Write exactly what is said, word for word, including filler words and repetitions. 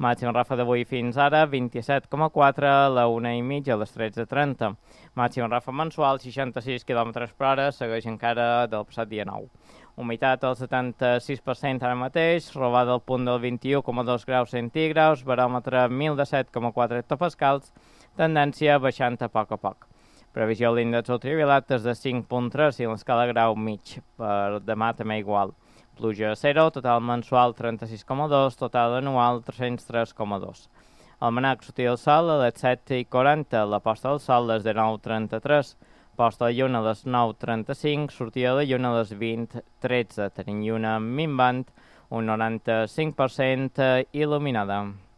Màxima ràfega d'avui fins ara, vint-i-set coma quatre, a la una i mitja, a les tretze trenta. Màxima ràfega mensual, seixanta-sis quilòmetres per hora, segueix encara del passat dia nou. Humitat al setanta-sis per cent ara mateix, robada al punt del vint-i-u coma dos graus centígrads, baròmetre mil disset coma quatre hectopascals, tendència baixant a poc a poc. Previsió de l'índex ultraviolat és de cinc coma tres i l'escala grau mig, per demà també igual. Pluja a zero, total mensual trenta-sis coma dos, total anual tres-cents tres coma dos. El manac sortia del sol a les set i quaranta, la posta del sol és de nou trenta-tres, posta de lluna a les nou trenta-cinc, sortida de lluna a les vint tretze, tenim lluna minvant, un noranta-cinc per cent il·luminada.